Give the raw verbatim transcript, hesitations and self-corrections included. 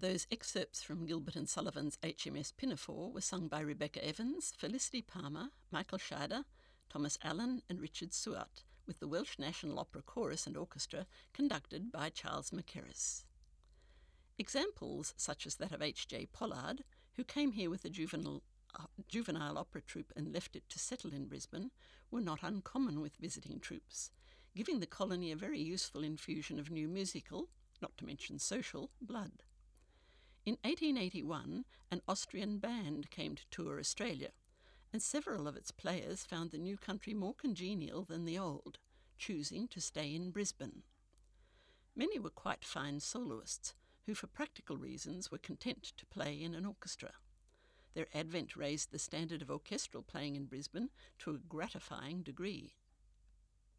Those excerpts from Gilbert and Sullivan's H M S Pinafore were sung by Rebecca Evans, Felicity Palmer, Michael Scheider, Thomas Allen and Richard Suart, with the Welsh National Opera Chorus and Orchestra conducted by Charles Mackerras. Examples such as that of H J Pollard, who came here with a juvenile, uh, juvenile opera troupe and left it to settle in Brisbane, were not uncommon with visiting troupes, giving the colony a very useful infusion of new musical, not to mention social, blood. In eighteen eighty-one, an Austrian band came to tour Australia, and several of its players found the new country more congenial than the old, choosing to stay in Brisbane. Many were quite fine soloists, who for practical reasons were content to play in an orchestra. Their advent raised the standard of orchestral playing in Brisbane to a gratifying degree.